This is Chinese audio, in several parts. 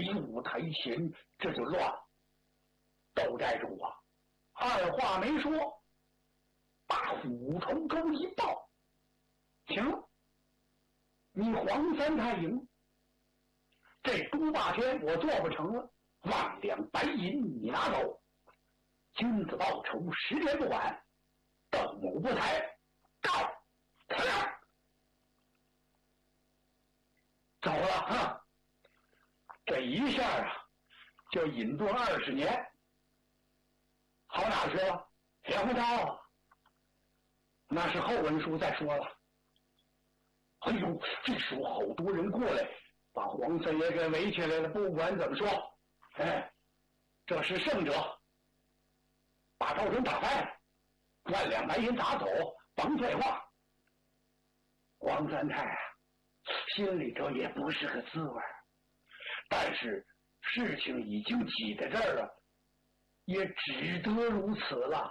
比武台前，这就乱了。窦寨主啊，二话没说，把虎头钩一抱，行了，你黄三太赢，这都霸天我做不成了，10000两白银你拿走，君子报仇10天不晚。邓某不才，告辞了，走了啊！这一下啊，就隐遁20年，好哪去了？想不到啊，那是后文书再说了。哎呦，这时候好多人过来，把黄三爷给围起来了。不管怎么说，哎，这是胜者，把赵忠打败，10000两白银打走，甭废话。黄三太啊，心里头也不是个滋味，但是事情已经挤在这儿了，也只得如此了。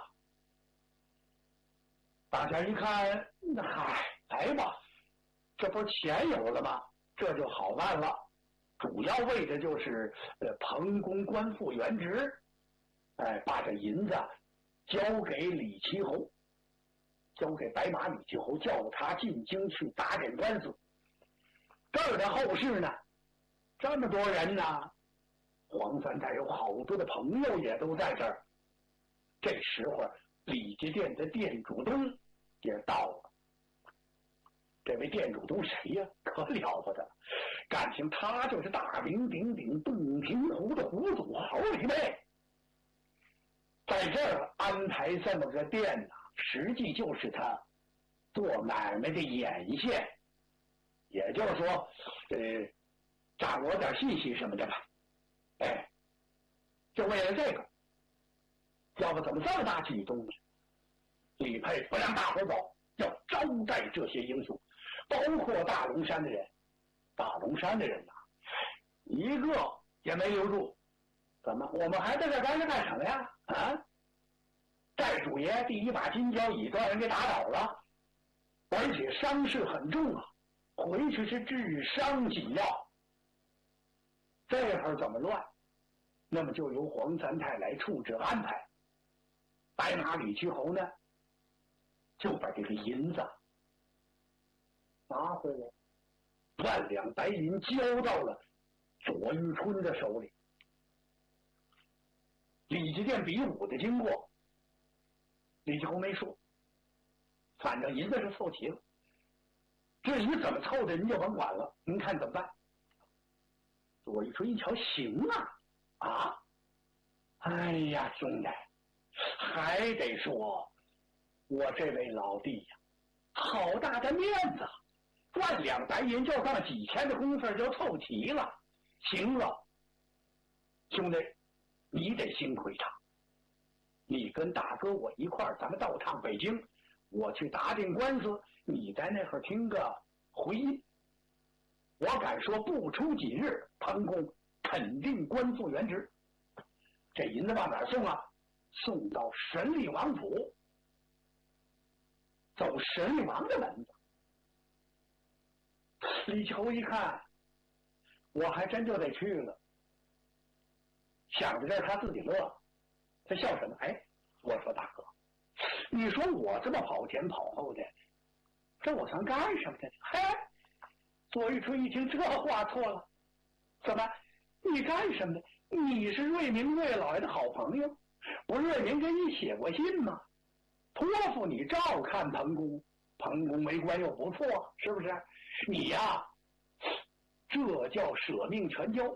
大家一看，那嗨，来吧，这不是钱有了吗？这就好办了。主要为的就是彭公官复原职，把这银子交给李齐侯，交给白马李齐侯，叫他进京去打点官司。这儿的后事呢，这么多人呢，黄三太有好多的朋友也都在这儿。这时候李家店的店主东也到了。这位店主东谁呀？可了不得，感情他就是大名鼎鼎洞庭湖的湖主侯李妹。在这儿安排这么个店呢，实际就是他做买卖的眼线，也就是说掌握点信息什么的吧。就为了这个，要不怎么这么大举动呢？李佩不让大伙走，要招待这些英雄，包括大龙山的人。大龙山的人呐，一个也没留住。怎么？我们还在这干什么呀？啊！寨主爷第一把金交椅都让人给打倒了，而且伤势很重啊，回去是治伤紧要。这会儿怎么乱？那么就由黄三太来处置安排。白马李齐侯呢，就把这个银子拿回来，10000两白银交到了左玉春的手里。李家店比武的经过，李齐侯没说，反正银子是凑齐了。至于怎么凑的，您就甭管了，您看怎么办？左玉春一瞧，行啊！哎呀，兄弟，还得说我这位老弟呀，好大的面子，10000两白银就这么几天的功夫就凑齐了。行了，兄弟，你得辛苦一场。你跟大哥我一块儿，咱们到趟北京，我去打点官司，你在那会儿听个回音。我敢说，不出几日，彭公肯定官复原职。这银子往哪儿送啊？送到神力王府，走神力王的门子。李齐侯一看，我还真就得去了。想到这儿，他自己乐，他笑什么？我说大哥，你说我这么跑前跑后的，这我算干什么的？左玉春一听这话错了，怎么？你干什么的？你是瑞明瑞老爷的好朋友，不是瑞明给你写过信吗？托付你照看彭公，彭公为官又不错，是不是？你呀，这叫舍命全交，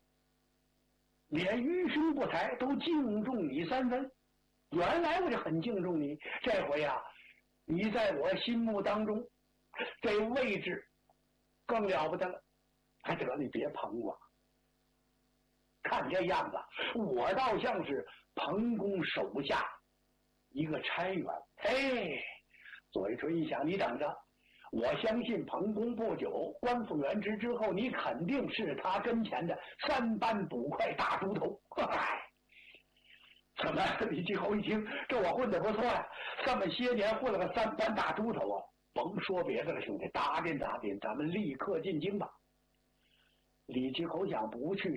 连愚兄不才都敬重你3分。原来我就很敬重你，这回啊，你在我心目当中这位置更了不得了。还得你别捧我，看这样子，我倒像是彭公手下一个差员。左玉春一想，你等着，我相信彭公不久官复原职之后，你肯定是他跟前的3班捕快大猪头。怎么？李齐侯一听，这我混得不错呀，这么些年混了个3班大猪头啊！甭说别的了，兄弟，打点，咱们立刻进京吧。李齐侯想不去